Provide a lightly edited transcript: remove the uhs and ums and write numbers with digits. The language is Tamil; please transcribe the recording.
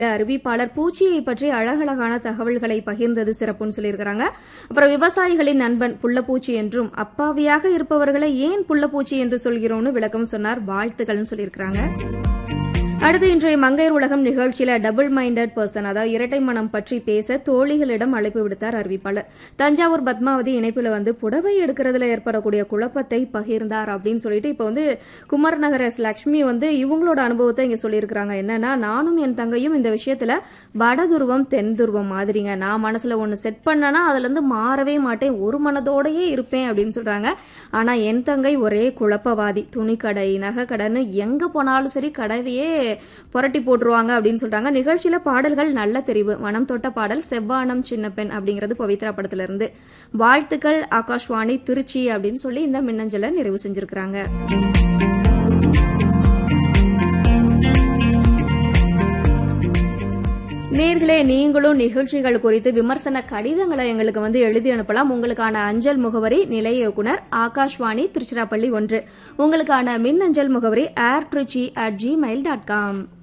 அறிவிப்பாளர் பூச்சியை பற்றி அழகழகான தகவல்களை பகிர்ந்தது சிறப்புன்னு சொல்லியிருக்கிறாங்க. அப்புறம் விவசாயிகளின் நண்பன் புள்ளப்பூச்சி என்றும் அப்பாவியாக இருப்பவர்களை ஏன் புள்ளப்பூச்சி என்று சொல்கிறோம்னு விளக்கம் சொன்னார். வாழ்த்துக்கள்னு சொல்லியிருக்கிறாங்க. அடுத்து இன்றைய மங்கையர் உலகம் நிகழ்ச்சியில டபுள் மைண்டட் பர்சன், அதாவது இரட்டை மனம் பற்றி பேச தோழிகளிடம் அழைப்பு விடுத்தார் அறிவிப்பாளர். தஞ்சாவூர் பத்மாவதி இணைப்புல புடவை எடுக்கிறதுல ஏற்படக்கூடிய குழப்பத்தை பகிர்ந்தார் அப்படின்னு சொல்லிட்டு இப்ப குமரநகர லட்சுமி இவங்களோட அனுபவத்தை இங்க சொல்லியிருக்கிறாங்க. என்னன்னா, நானும் என் தங்கையும் இந்த விஷயத்துல வட துருவம் தென் துருவம் மாதிரிங்க. நான் மனசுல ஒண்ணு செட் பண்ணனா அதுல இருந்து மாறவே மாட்டேன், ஒரு மனதோடயே இருப்பேன் அப்படின்னு சொல்றாங்க. ஆனா என் தங்கை ஒரே குழப்பவாதி, துணிக்கடை நகைக்கடைன்னு எங்க போனாலும் சரி கடைவையே புரட்டி போட்டுருவாங்க அப்படின்னு சொல்றாங்க. நிகழ்ச்சியில பாடல்கள் நல்ல தெரிவு. மனம் தொட்ட பாடல் செவ்வானம் சின்ன பெண் அப்படிங்கிறது பவித்ரா படத்துல இருந்து. வாழ்த்துக்கள் ஆகாஷ்வாணி திருச்சி அப்படின்னு சொல்லி இந்த மின்னஞ்சலை நிறைவு செஞ்சிருக்கிறாங்க. நேர்களே, நீங்களும் நிகழ்ச்சிகள் குறித்து விமர்சன கடிதங்களை எங்களுக்கு எழுதி அனுப்பலாம். உங்களுக்கான அஞ்சல் முகவரி நிலைய இயக்குனர் ஆகாஷ்வாணி திருச்சிராப்பள்ளி 1. உங்களுக்கான மின்னஞ்சல் முகவரி airtrichy@gmail.com.